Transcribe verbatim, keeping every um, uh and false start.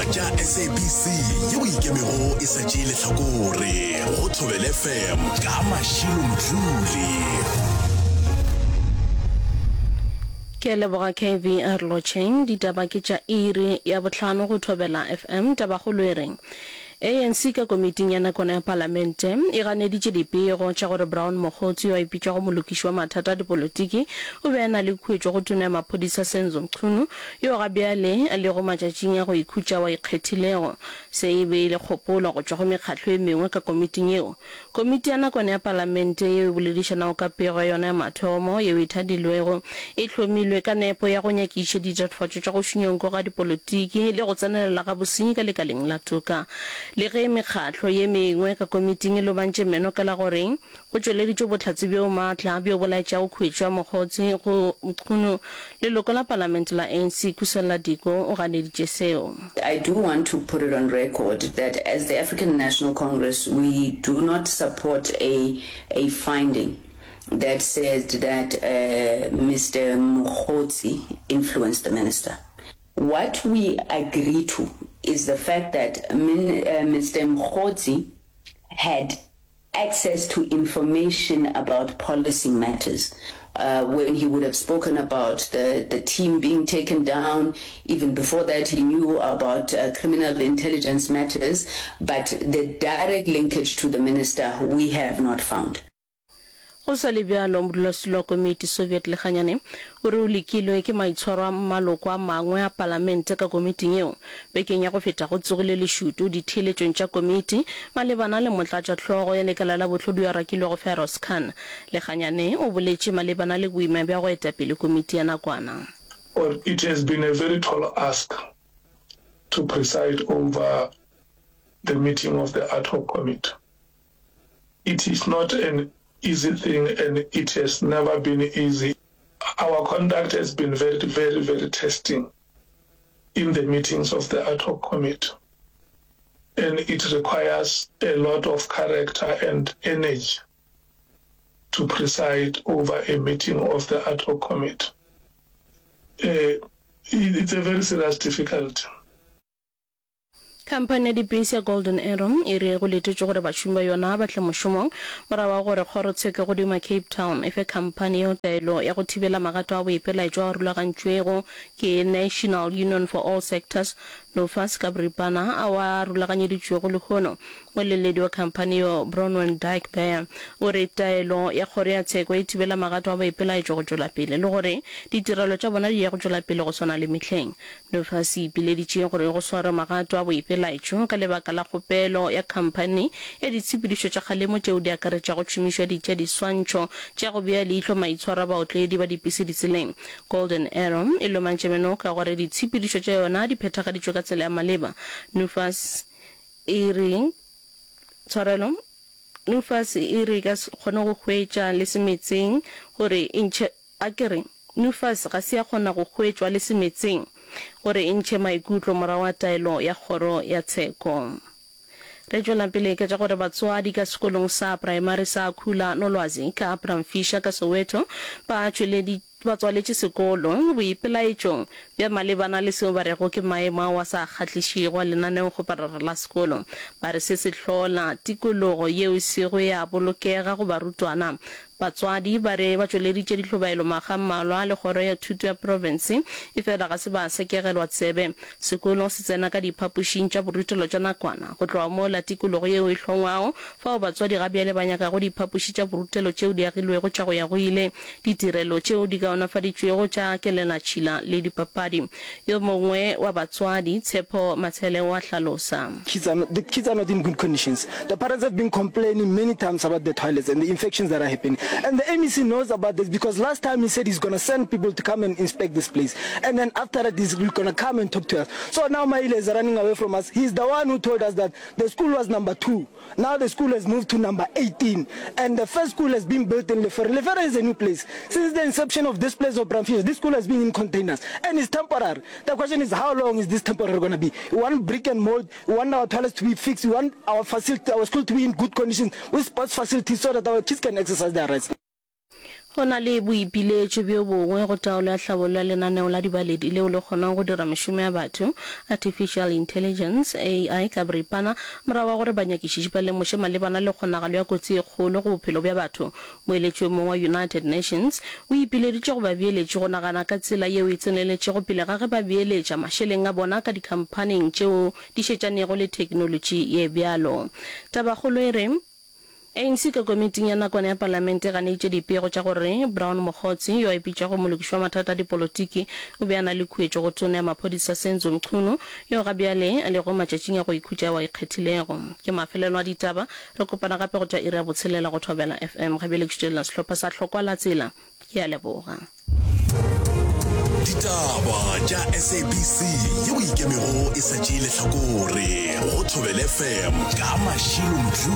ditaba tša S A B C yeo ikemego e sa tšee lehlakore go Thobela F M ka Mashilo Mdluli. Ke leboga K V R Locheng ditaba ke tša iri ya bohlano go Thobela F M taba go lwereng. A N C ka komiting ya nakwana ya parlamente e ganeditše dipego tša gore Brown Mogotsi wa ipitša go molokiši wa mathata a dipolotiki o be a na le khwetšo go tona ya maphodisa Senzo Mchunu yo ga bjale a le go matšatšing ya go ikhutša wa ikgethilego se e beile kgopolo go tšwa go mekgatlo e mengwe ka komiting yeo. Komiti ya nakwana ya parlamente yeo e boledišanago ka pego ya yona ya mathomo yeo e thadilwego e hlomilwe ka nepo ya go nyakiša ditatofatšo tša go šunyonko ga dipolotiki le go tsenelela ga bosenyi ka lekaleng la toka. Le ge mekgatlo ye mengwe ka komiting e lobantše meno ka la goreng go tšweleditše bohlatsi bjo maatla bjo bolaetša go khwetša Mogotsi go Mchunu leloko la parlamente la A N C Khusela Diko o ganeditše seo. I do want to put it on record that as the African National Congress we do not support a a finding that said that uh, Mister Mogotsi influenced the minister. What we agree to is the fact that min, uh, Mister Mogotsi had access to information about policy matters. Uh, when he would have spoken about the, the team being taken down, even before that he knew about uh, criminal intelligence matters, but the direct linkage to the minister we have not found. Go sa le bjalo modulasetulo wa komiti Soviet Leganyane o re o lekilwe ke maitshwaro a maloko a mangwe a parlamente ka komiting eo bekeng ya go feta go tsogile leshutu ditheeletšong tša komiti malebana le motlatšatlhogo ya lekala la bohlodi ya rakilwe go Feroz Khan. Leganyane o boletše malebana le boima bja go etapele komiti ya nakwana. Well, it has been a very tall ask to preside over the meeting of the ad hoc committee. It is not an easy thing and it has never been easy. Our conduct has been very, very, very testing in the meetings of the ad hoc committee. And it requires a lot of character and energy to preside over a meeting of the ad hoc committee. Uh, it's a very serious difficulty. Company di Base Golden Arrow e re go letetše gore bašomi ba yona ba tle mošomong morago gore kgorotsheko go dima Cape Town e fe company yo taelo ya go thibela magato a boipelaetšo a rulagantšwego ke National Union for All Sectors Nofas ka boripana a wa rulaganyeditšwego lekgono mo leledi wa company yo Bronwyn Dyke Bear o re taelo ya kgoro ya tsheko e thibela magato a boipelaetšo go tšwela pele le gore ditirelo tša bona di ya go tšwela pele go swana le mehleng. Nofas e ipileditše gore go swara magato a boipelaetšo ka lebaka la kgopelo ya company e ditshepedišo tša kgalemo tšeo di akaretša go šomišwa ditša diswantšho tša go bea leihlo maitshwaro a baotledi ba dipese ditseleng. Golden Arrow e lomantše meno ka gore ditshepedišo tša yona di phethagaditšwe ka tsela ya maleba. Nufas e re tshwarelo Nufas e re ka kgone go hwetša le semetseng gore intšhe a kere Nufas ga se ya kgona go hwetšwa le semetseng gore e ntšhe maikutlo morago wa taelo ya kgoro ya tsheko. Re tšwela pele ka tša gore batswadi ka sekolong sa primary sa Khula Nolwazi ka Abraham Fisher ka Soweto ba tšweleditše ba tswaletše sekolo boipelaetšong bja malebana le seo ba rego ke maemo wa sa kgatlišego a lenaneo go parara la sekolo. Ba re se se hlola tikologo yeo sego ya bolokega go barutwana. Batswadi ba re ba tšweleditše dihlobaelo maga mmalwa le kgoro ya thuto ya province e fela ga se ba sekegelwa tsebe. Sekolo se tsena ka diphapošing tša borutelo tša nakwana go tloga mo la tikologo yeo e hlongwago fao batswadi ga bjale ba nyaka go diphapoši tša borutelo tšeo di agilwego tša go ya go ile ditirelo tšeo di kaonafaditšwego tša kelelatšhila le dipapadi. Yo mongwe wa batswadi Tshepo Matshele wa hlalosa. Kids are not, the kids are not in good conditions. The parents have been complaining many times about the toilets and the infections that are happening. And the M E C knows about this because last time he said he's going to send people to come and inspect this place. And then after that, he's going to come and talk to us. So now Maile is running away from us. He's the one who told us that the school was number two. Now the school has moved to number eighteen. And the first school has been built in Lefere. Lefere is a new place. Since the inception of this place of Bramfish, this school has been in containers. And it's temporary. The question is, how long is this temporary going to be? We want brick and mold. We want our toilets to be fixed. We want our facility, our school to be in good conditions with sports facilities so that our kids can exercise their rights. go na le boipiletso bjo bongwe go taolo ya tlhabollo ya lenaneo la dibaledi leo le kgonang go dira mešomo ya batho artificial intelligence A I ka boripana morago wa gore banyakišiši ba lemoše malebana le kgonagalo ya kotsi e kgolo go bophelo bja batho moeletši mongwe wa United Nations o ipileditše go ba beeletše go nagana ka tsela yeo e tseneletše go pele ga ge ba beeletša mašeleng a bona ka dikhamphaneng tšeo di šetšanego le thekenolotši ye bjalo. Tabakgolo e re A N C ka komiting ya nakwana ya parlamente ga neitše dipego tša gore Brown Mokgotsi yo a ipitša go molokiši wa mathata a dipolotiki o be a na le khuetšo go tona ya maphodisa Senzo Mchunu yo ga bjale a le go matšatšing ya go ikhutša wa ikgethilego. Ke mafelelo a ditaba re kopana gape go tšwa iri ya botshelela go Thobela F M ga bjalekišitšelela sehlopha sa hlokwa la tsela ke a leboga. Ditaba tša S A B C yeo ikemego e sa tšeele hlakore go Thobela F M ka Mashilo Mthuli.